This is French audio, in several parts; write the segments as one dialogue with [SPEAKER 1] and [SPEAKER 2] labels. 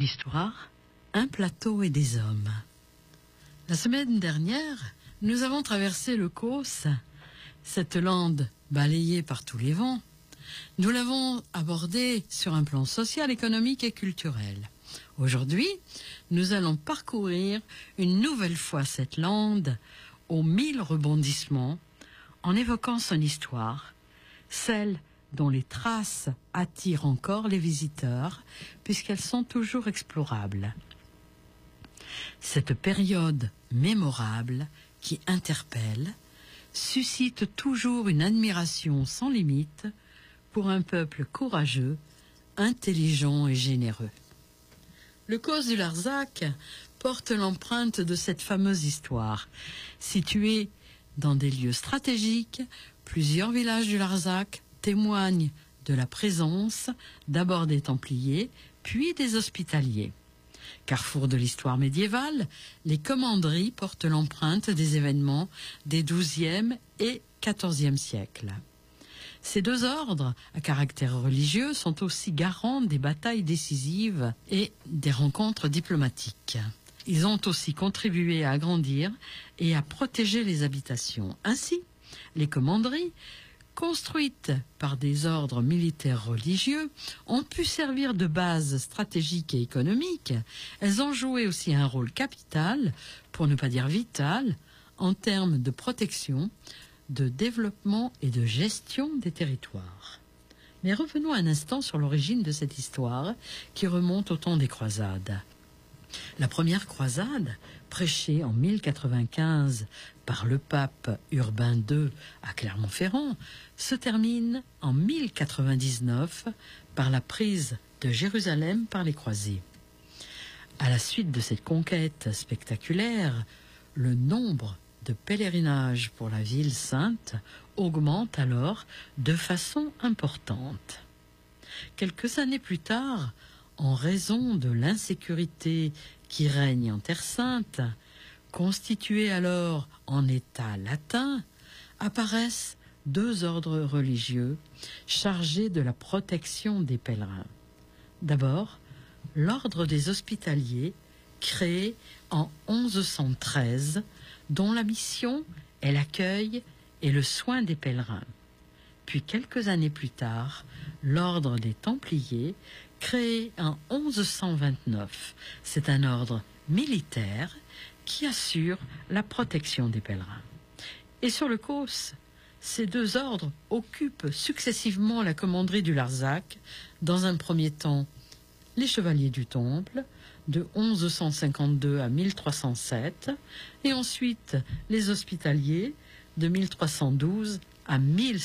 [SPEAKER 1] l'histoire, un plateau et des hommes. La semaine dernière, nous avons traversé le Causse, cette lande balayée par tous les vents. Nous l'avons abordée sur un plan social, économique et culturel. Aujourd'hui, nous allons parcourir une nouvelle fois cette lande aux 1000 rebondissements en évoquant son histoire, celle dont les traces attirent encore les visiteurs puisqu'elles sont toujours explorables. Cette période mémorable qui interpelle suscite toujours une admiration sans limite pour un peuple courageux, intelligent et généreux. Le Causse du Larzac porte l'empreinte de cette fameuse histoire. Situé dans des lieux stratégiques, plusieurs villages du Larzac témoignent de la présence d'abord des Templiers, puis des Hospitaliers. Carrefour de l'histoire médiévale, les commanderies portent l'empreinte des événements des XIIe et XIVe siècles. Ces deux ordres, à caractère religieux, sont aussi garants des batailles décisives et des rencontres diplomatiques. Ils ont aussi contribué à agrandir et à protéger les habitations. Ainsi, les commanderies, construites par des ordres militaires religieux, ont pu servir de base stratégique et économique. Elles ont joué aussi un rôle capital, pour ne pas dire vital, en termes de protection, de développement et de gestion des territoires. Mais revenons un instant sur l'origine de cette histoire qui remonte au temps des croisades. La première croisade, prêchée en 1095 par le pape Urbain II à Clermont-Ferrand, se termine en 1099 par la prise de Jérusalem par les croisés. À la suite de cette conquête spectaculaire, le nombre de pèlerinages pour la ville sainte augmente alors de façon importante. Quelques années plus tard, en raison de l'insécurité qui règne en Terre Sainte, constituée alors en État latin, apparaissent deux ordres religieux chargés de la protection des pèlerins. D'abord, l'ordre des Hospitaliers, créé en 1113, dont la mission est l'accueil et le soin des pèlerins. Puis quelques années plus tard, l'ordre des Templiers, créé en 1129. C'est un ordre militaire qui assure la protection des pèlerins. Et sur le Causse, ces deux ordres occupent successivement la commanderie du Larzac, dans un premier temps les Chevaliers du Temple, de 1152 à 1307, et ensuite les Hospitaliers, de 1312 à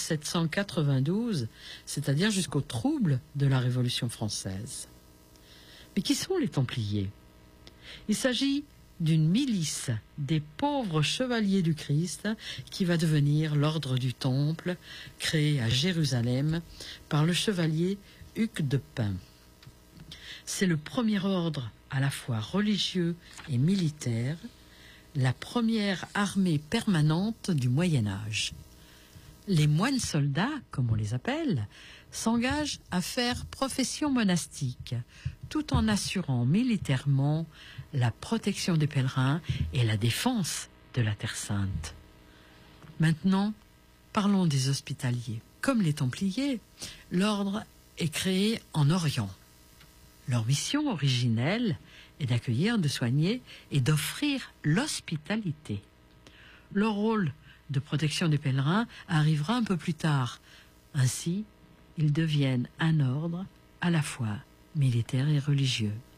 [SPEAKER 1] 1792, c'est-à-dire jusqu'au trouble de la Révolution française. Mais qui sont les Templiers ? Il s'agit d'une milice des pauvres chevaliers du Christ qui va devenir l'ordre du Temple, créé à Jérusalem par le chevalier Hugues de Pint. C'est le premier ordre à la fois religieux et militaire, la première armée permanente du Moyen-Âge. Les moines soldats, comme on les appelle, s'engagent à faire profession monastique, tout en assurant militairement la protection des pèlerins et la défense de la Terre Sainte. Maintenant, parlons des Hospitaliers. Comme les Templiers, l'ordre est créé en Orient. Leur mission originelle est d'accueillir, de soigner et d'offrir l'hospitalité. Leur rôle de protection des pèlerins arrivera un peu plus tard. Ainsi, ils deviennent un ordre à la fois militaire et religieux.